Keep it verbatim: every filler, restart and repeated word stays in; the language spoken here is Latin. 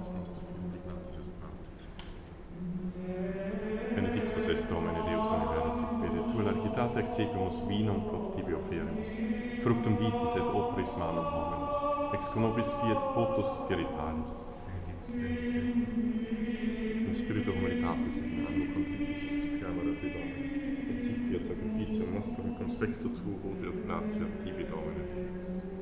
Pax nostra fiat dignatus est particis. Benedictus est Domine Deus universi, vede tua largitate exequimus vinum quod tibi offerimus, fructum vitis et operis manum homini, ex conobis fiat potus spiritualis. Benedictus Deus et In spiritu humanitatis et in animo contritus suppliamur a te, Domine, et sic fiat sacrificium nostrum conspecto tuo et gratia tibi, Domine Deus.